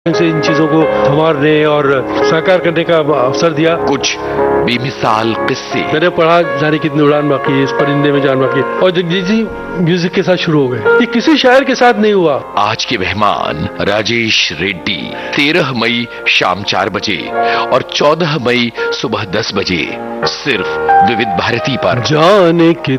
से इन चीजों को संवारने और साकार करने का अवसर दिया। कुछ बेमिसाल किस्से मैंने पढ़ा जाने कितनी उड़ान बाकी है, इस परिंदे में जान बाकी है, और जगजीत जी म्यूजिक के साथ शुरू हो गए। ये किसी शायर के साथ नहीं हुआ। आज के मेहमान राजेश रेड्डी 13 मई शाम 4 बजे और 14 मई सुबह 10 बजे सिर्फ विविध भारती पर। जाने